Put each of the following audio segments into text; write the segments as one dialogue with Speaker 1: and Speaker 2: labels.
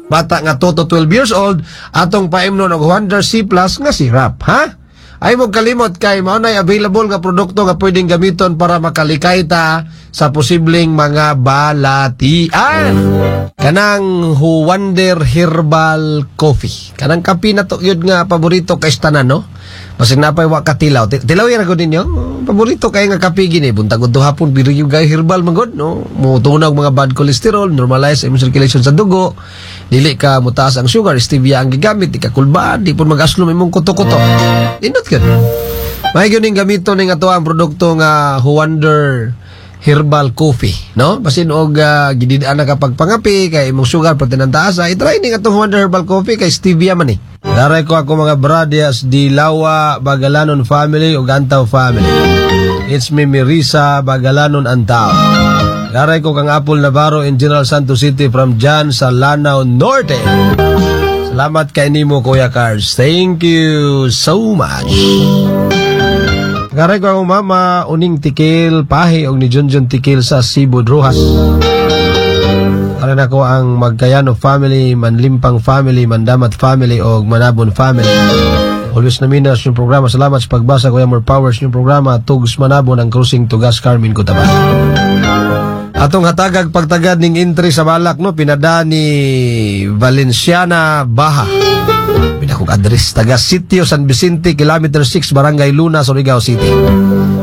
Speaker 1: bata nga 2 to 12 years old, atong paimnon og Wonder C Plus nga sirap, ha? Ay mo kalimot kay mao nay available nga produkto nga pwedeng gamiton para makalikay ta sa posibleng mga balatian. Kanang Wonder Herbal Coffee. Kanang kape na to yun nga paborito kay tanan, no? Basig napay wa ka tilaw. Tilaw yan ako ninyo. Paborito kay nga kape gini. Buntag to hapon pero yung gay herbal magod, no? Mutunaw mga bad cholesterol, normalize ang circulation sa dugo. Dili ka mutaas ang sugar, stevia ang gigamit, di ka kulbaan, di pun mag-aslom imong kuto-kuto. Indot ka. May gyud ning gamito ning ato ang produkto nga Wonder Herbal Coffee, no? Basin og gididaan na kapag pangapi kay imong sugar protein ang taas, i-try ning atong Wonder Herbal Coffee kay stevia man ni. Daray ko ako mga bradyas Dilawa Bagalanon family ug Antaw family. It's me Mirisa Bagalanon Antaw. Daray ko kang Apple Navarro in General Santos City from Jan sa Lanao Norte. Salamat kay nimo Kuya Cars. Thank you so much. Daray ko ang mama Uning Tikil Pahi og ni Junjun Tikil sa Cebu Rojas. Aran ako ang Magkayano family, Manlimpang family, Mandamat family o Manabon family. Always na minas yung programa. Salamat sa pagbasa, Kuya More Powers yung programa. Tugs Manabon ang cruising Tugas Carmen Cotabato. Atong hatagag pagtagad ning entry sa balak, no? Pinada ni Valenciana Baha. Pinakong address, taga Sitio San Vicente, Kilometer 6, Barangay Luna, Surigao City.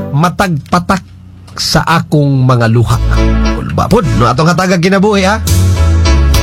Speaker 1: Matagpatak sa akong mga luha. Bapod, no? Atong hatagag kinabuhi, ha?